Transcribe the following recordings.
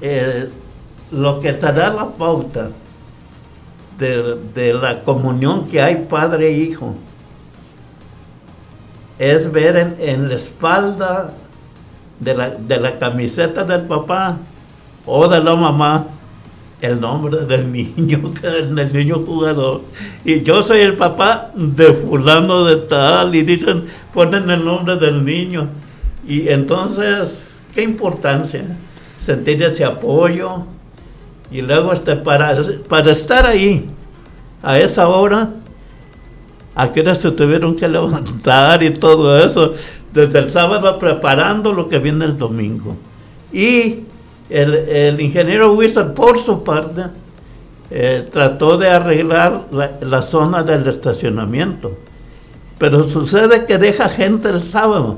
eh, lo que te da la pauta de la comunión que hay padre e hijo es ver en la espalda de la camiseta del papá o de la mamá el nombre del niño, del niño jugador. Y yo soy el papá de fulano de tal, y dicen, ponen el nombre del niño. Y entonces, qué importancia sentir ese apoyo. Y luego para estar ahí a esa hora, a qué hora se tuvieron que levantar y todo eso, desde el sábado preparando lo que viene el domingo. Y el ingeniero Wizard, por su parte, trató de arreglar la zona del estacionamiento, pero sucede que deja gente el sábado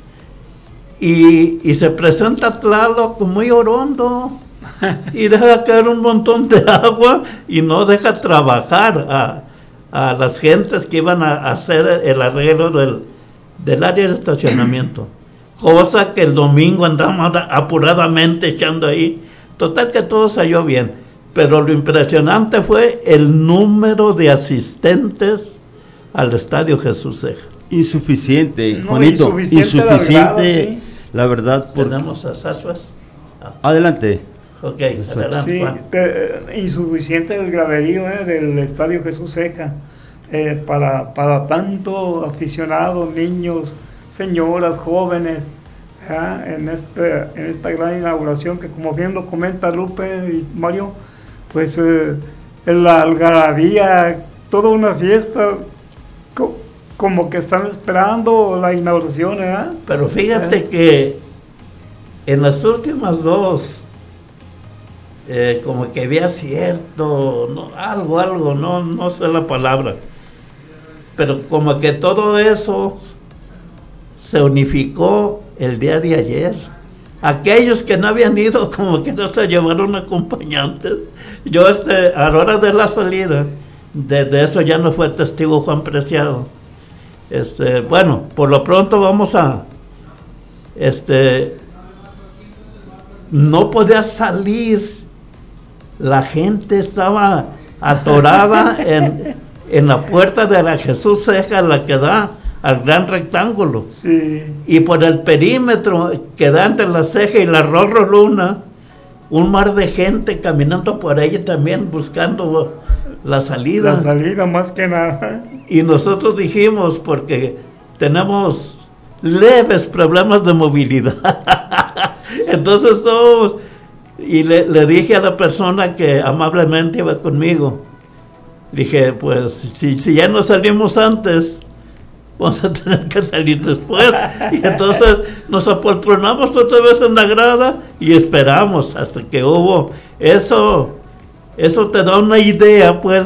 y se presenta Tlaloc muy orondo y deja caer un montón de agua y no deja trabajar a las gentes que iban a hacer el arreglo del área de estacionamiento, cosa que el domingo andamos apuradamente echando ahí. Total que todo salió bien, pero lo impresionante fue el número de asistentes al Estadio Jesús Ceja. Insuficiente, Juanito, insuficiente, sí. La verdad. Tenemos a Sasuas. Adelante. Ok, adelante. Sí, insuficiente el graderío del Estadio Jesús Ceja para tanto aficionados, niños, señoras, jóvenes, en esta gran inauguración que, como bien lo comenta Lupe y Mario, pues la algarabía, toda una fiesta, como que están esperando la inauguración, Pero fíjate que en las últimas dos, como que había cierto, algo, no sé la palabra, pero como que todo eso se unificó el día de ayer. Aquellos que no habían ido, como que no se llevaron acompañantes. Yo a la hora de la salida, de eso ya no fue testigo Juan Preciado. Bueno, por lo pronto vamos a no podía salir, la gente estaba atorada en la puerta de la Jesús Ceja, la que da al gran rectángulo, sí. Y por el perímetro que da entre la Ceja y la Rorro Luna, un mar de gente caminando por ella también buscando la salida. La salida más que nada. Y nosotros dijimos, porque tenemos leves problemas de movilidad, entonces todos, y le dije a la persona que amablemente iba conmigo, dije, pues si ya no salimos antes, vamos a tener que salir después. Y entonces nos apoltronamos otra vez en la grada y esperamos hasta que hubo eso te da una idea pues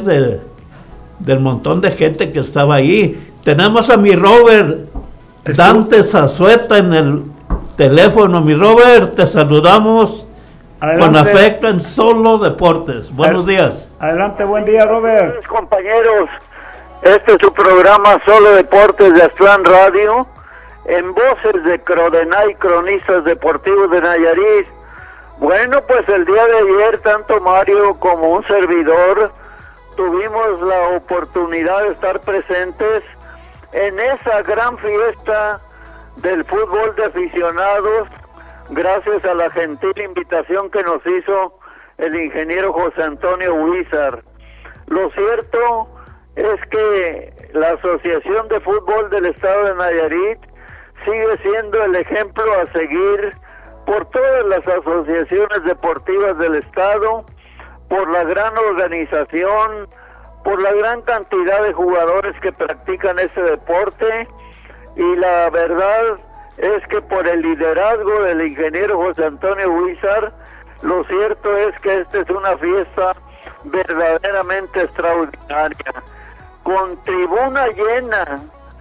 del montón de gente que estaba ahí. Tenemos a mi Robert Dante Zazueta en el teléfono. Mi Robert, te saludamos. Adelante. Con afecto en Solo Deportes. Buenos días. Adelante, buen día, Robert. Compañeros, este es su programa Solo Deportes de Aztlán Radio, en voces de Crodenay, cronistas deportivos de Nayarit. Bueno, pues el día de ayer, tanto Mario como un servidor tuvimos la oportunidad de estar presentes en esa gran fiesta del fútbol de aficionados, gracias a la gentil invitación que nos hizo el ingeniero José Antonio Wizard. Lo cierto es que la Asociación de Fútbol del Estado de Nayarit sigue siendo el ejemplo a seguir por todas las asociaciones deportivas del Estado, por la gran organización, por la gran cantidad de jugadores que practican ese deporte, y la verdad es que por el liderazgo del ingeniero José Antonio Wizard, lo cierto es que esta es una fiesta verdaderamente extraordinaria, con tribuna llena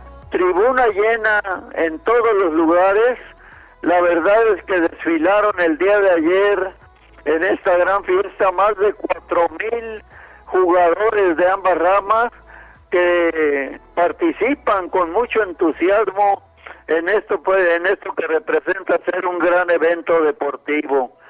en todos los lugares. La verdad es que desfilaron el día de ayer en esta gran fiesta más de 4,000 jugadores de ambas ramas que participan con mucho entusiasmo en esto que representa ser un gran evento deportivo.